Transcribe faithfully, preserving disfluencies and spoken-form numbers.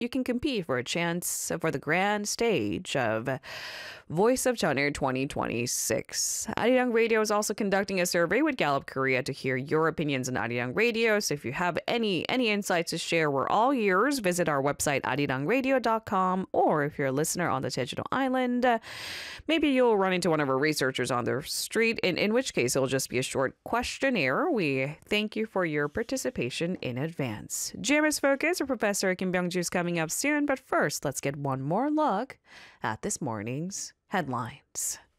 you can compete for a chance for the grand stage of Voice of Chungnir twenty twenty-six. Arirang Radio is also conducting a survey with Gallup Korea to hear your opinions on Arirang Radio. So if you have any any insights to share, we're all ears. Visit our website, arirang radio dot com, or if you're a listener on the Jeju-do Island, uh, maybe you'll run into one of our researchers on the street, in, in which case it'll just be a short questionnaire. We thank you for your participation in advance. G M S Focus with Professor Kim Byung-ju is coming up soon, but first, let's get one more look at this morning's headlines.